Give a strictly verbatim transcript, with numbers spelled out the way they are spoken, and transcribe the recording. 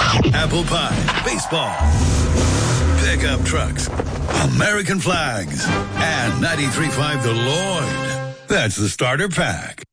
apple pie, baseball, pickup trucks, American flags, and ninety-three point five The Lloyd. That's the starter pack.